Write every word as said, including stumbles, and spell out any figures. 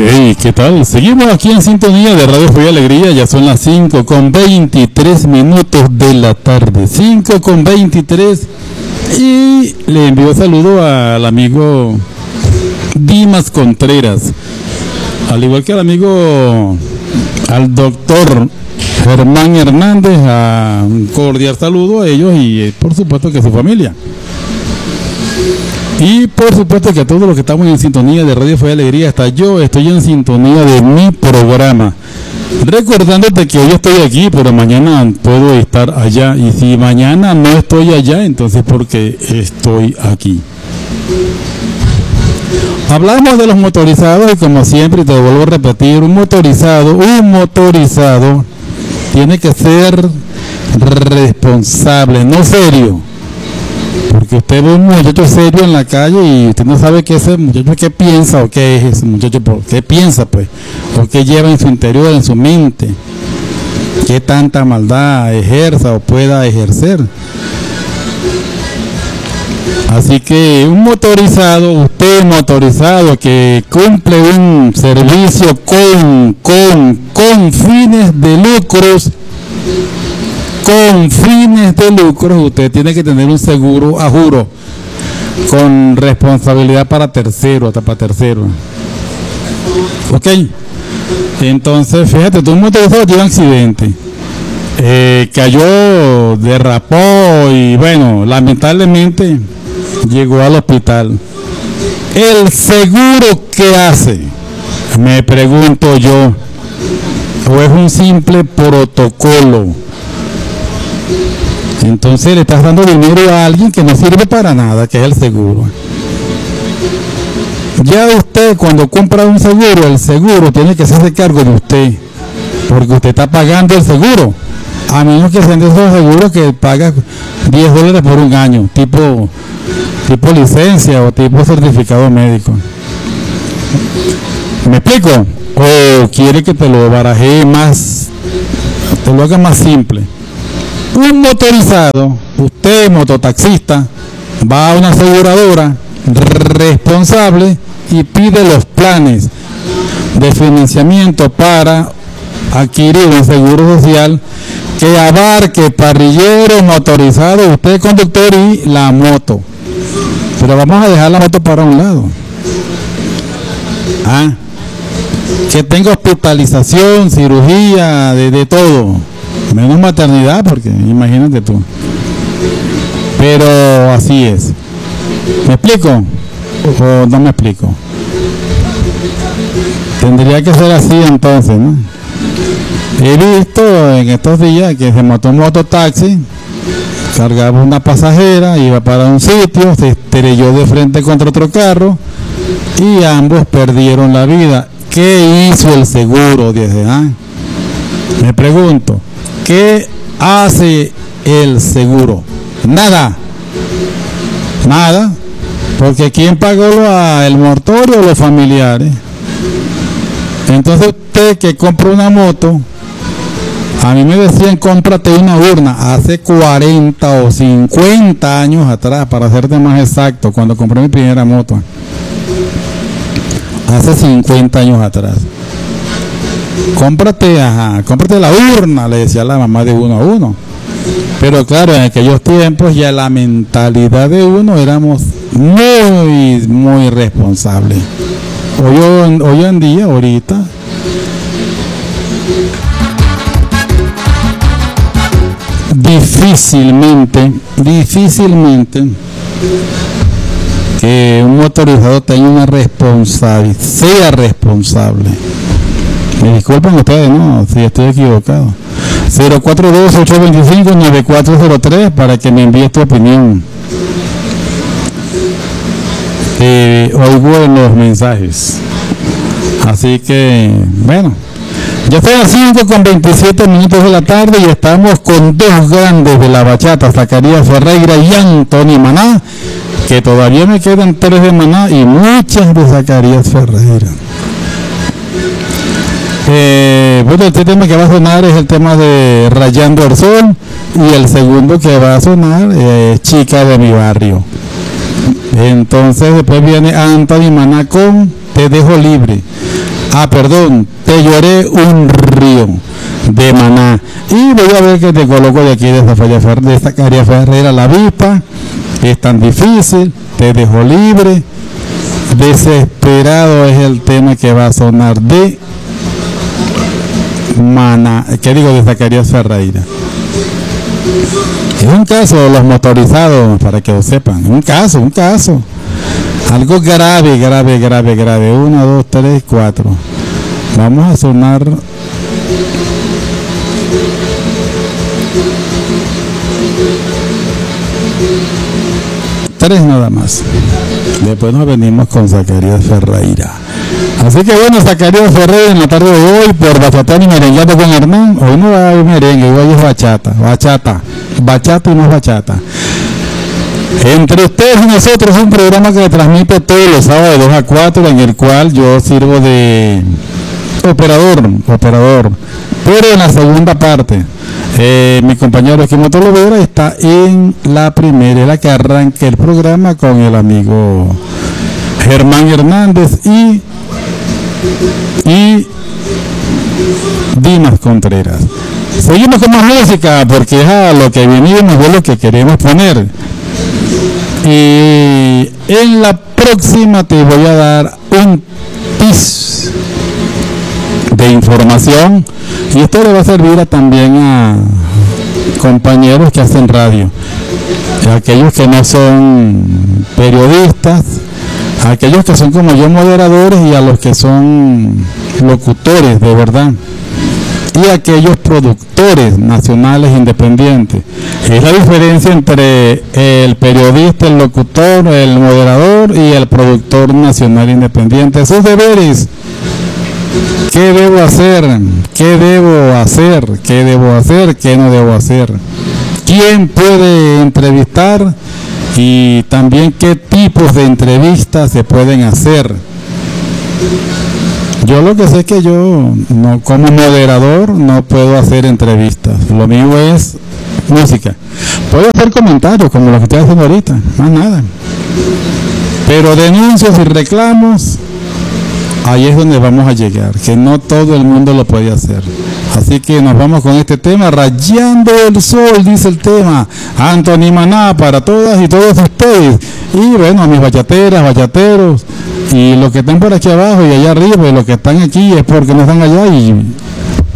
Hey, ¿qué tal? Seguimos aquí en sintonía de Radio Fe y Alegría. Ya son las cinco con veintitrés minutos de la tarde. cinco con veintitrés. Y le envío saludo al amigo Dimas Contreras. Al igual que al amigo, al doctor Germán Hernández. A un cordial saludo a ellos y por supuesto que a su familia. Y por supuesto que a todos los que estamos en sintonía de Radio Fe y Alegría, hasta yo estoy en sintonía de mi programa. Recordándote que hoy estoy aquí, pero mañana puedo estar allá. Y si mañana no estoy allá, entonces porque estoy aquí. Hablamos de los motorizados y como siempre, te vuelvo a repetir, un motorizado, un motorizado tiene que ser responsable, no serio. Porque usted ve un muchacho serio en la calle y usted no sabe qué ese muchacho qué piensa o qué es ese muchacho, qué piensa pues, o qué lleva en su interior, en su mente, qué tanta maldad ejerza o pueda ejercer. Así que un motorizado, usted motorizado que cumple un servicio con, con, con fines de lucros, con fines de lucro, usted tiene que tener un seguro a juro con responsabilidad para tercero, hasta para tercero. Ok, entonces fíjate, tú un motorizado tiene un accidente, eh, cayó, derrapó y bueno, lamentablemente llegó al hospital. ¿El seguro qué hace? Me pregunto yo. ¿O es un simple protocolo? Entonces le estás dando dinero a alguien que no sirve para nada, que es el seguro. Ya usted cuando compra un seguro, el seguro tiene que hacerse cargo de usted, porque usted está pagando el seguro, a menos que sean de esos seguros que paga diez dólares por un año, tipo, tipo licencia o tipo certificado médico. ¿Me explico? O quiere que te lo barajee más, te lo haga más simple. Un motorizado, usted mototaxista, va a una aseguradora responsable y pide los planes de financiamiento para adquirir un seguro social que abarque parrillero, motorizado, usted conductor y la moto. Pero vamos a dejar la moto para un lado. Ah, que tenga hospitalización, cirugía, de, de todo. Menos maternidad, porque imagínate tú. Pero así es. ¿Me explico? ¿O no me explico? Tendría que ser así entonces, ¿no? He visto en estos días que se montó un mototaxi, cargaba una pasajera, iba para un sitio, se estrelló de frente contra otro carro y ambos perdieron la vida. ¿Qué hizo el seguro? Dice, ¿ah? Me pregunto, ¿qué hace el seguro? Nada. Nada. Porque ¿quién pagó lo, el mortorio o los familiares? Entonces usted que compra una moto, a mí me decían cómprate una urna hace cuarenta o cincuenta años atrás, para serte más exacto, cuando compré mi primera moto. Hace cincuenta años atrás. Cómprate, ajá, cómprate la urna, le decía la mamá de uno a uno. Pero claro, en aquellos tiempos ya la mentalidad de uno éramos muy, muy responsables. Hoy, hoy en día, ahorita, difícilmente, difícilmente que un motorizado tenga una responsabilidad, sea responsable. Me disculpen ustedes, no, si estoy equivocado. cero cuatro dos, ocho dos cinco, nueve cuatro cero tres para que me envíes tu opinión. Eh, oigo en los mensajes. Así que, bueno, ya son las cinco con veintisiete minutos de la tarde y estamos con dos grandes de la bachata, Zacarías Ferreira y Anthony Maná, que todavía me quedan tres de Maná y muchas de Zacarías Ferreira. Eh, bueno, este tema que va a sonar es el tema de Rayando el Sol y el segundo que va a sonar es Chica de mi Barrio. Entonces después viene Anthony Maná con Te Dejo Libre. Ah, perdón, Te lloré un río, de Maná. Y voy a ver que te coloco de aquí, de Zacarías Ferreira, La Avispa. Es tan difícil, Te dejo libre. Desesperado es el tema que va a sonar de Maná, que digo de Zacarías Ferreira. Es un caso de los motorizados, para que lo sepan, un caso, un caso. Algo grave, grave, grave, grave. Uno, dos, tres, cuatro. Vamos a sonar. Tres nada más. Después nos venimos con Zacarías Ferreira. Así que bueno, Zacarías Ferreira en la tarde de hoy por Bachatán y Merengueando con Hernán. Hoy no va a haber merengue, hoy es bachata, bachata, bachata y no es bachata. Entre ustedes y nosotros, un programa que se transmite todos los sábados de dos a cuatro, en el cual yo sirvo de operador, operador. Pero en la segunda parte, eh, mi compañero Esquimoto Lovera está en la primera, es la que arranca el programa con el amigo Germán Hernández y, y Dimas Contreras. Seguimos con más música porque es a lo que venimos, es lo que queremos poner. Y en la próxima te voy a dar un tips de información y esto le va a servir a, también a compañeros que hacen radio, aquellos que no son periodistas, aquellos que son como yo moderadores y a los que son locutores de verdad, y aquellos productores nacionales independientes. Es la diferencia entre el periodista, el locutor, el moderador y el productor nacional independiente. Sus deberes. ¿Qué debo hacer? ¿Qué debo hacer? ¿Qué debo hacer? ¿Qué no debo hacer? ¿Quién puede entrevistar? Y también qué tipos de entrevistas se pueden hacer. Yo lo que sé es que yo, no, como moderador, no puedo hacer entrevistas. Lo mío es música. Puedo hacer comentarios como lo que estoy haciendo ahorita, más nada. Pero denuncias y reclamos, ahí es donde vamos a llegar, que no todo el mundo lo puede hacer. Así que nos vamos con este tema, Rayando el Sol, dice el tema. Anthony Maná para todas y todos ustedes. Y bueno, a mis bachateras, bachateros, y los que están por aquí abajo y allá arriba, y los que están aquí es porque no están allá, y